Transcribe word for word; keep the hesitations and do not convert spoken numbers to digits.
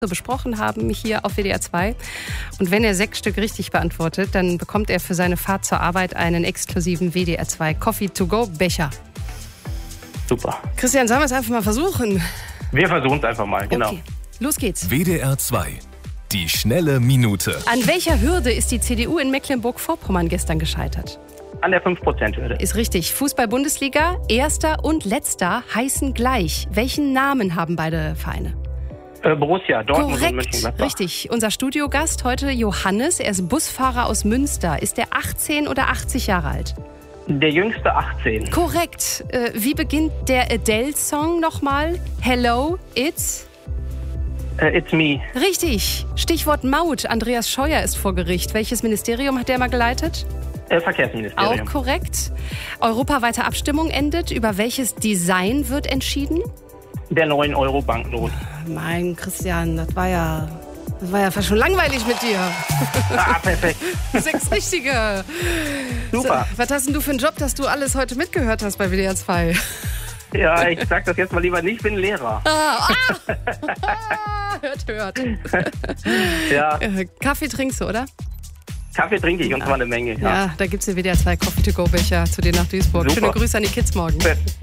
so besprochen haben hier auf W D R zwei. Und wenn er sechs Stück richtig beantwortet, dann bekommt er für seine Fahrt zur Arbeit einen exklusiven W D R zwei Coffee to go Becher. Super. Christian, sollen wir es einfach mal versuchen? Wir versuchen es einfach mal, genau. Okay, los geht's. W D R zwei. Die schnelle Minute. An welcher Hürde ist die C D U in Mecklenburg-Vorpommern gestern gescheitert? An der fünf Prozent Hürde. Ist richtig. Fußball-Bundesliga, Erster und Letzter heißen gleich. Welchen Namen haben beide Vereine? Äh, Borussia, Dortmund und Korrekt, Mönchengladbach. richtig. Unser Studiogast heute Johannes, er ist Busfahrer aus Münster. Ist er achtzehn oder achtzig Jahre alt? Der jüngste achtzehn. Korrekt. Äh, wie beginnt der Adele-Song nochmal? Hello, it's... Äh, it's me. Richtig. Stichwort Maut. Andreas Scheuer ist vor Gericht. Welches Ministerium hat der mal geleitet? Äh, Verkehrsministerium. Auch korrekt. Europaweite Abstimmung endet. Über welches Design wird entschieden? Der neun Euro Banknote. Mein Christian, das war ja, das war ja fast schon langweilig mit dir. Ah, perfekt. Sechs Richtige. Super. So, was hast denn du für einen Job, dass du alles heute mitgehört hast bei W D R zwei? Ja, ich sag das jetzt mal lieber nicht, ich bin Lehrer. Ah, ah. hört, hört. Ja. Äh, Kaffee trinkst du, oder? Kaffee trinke ich und zwar eine Menge. Ja, Ja, da gibt es den W D R zwei Coffee to go Becher zu dir nach Duisburg. Super. Schöne Grüße an die Kids morgen.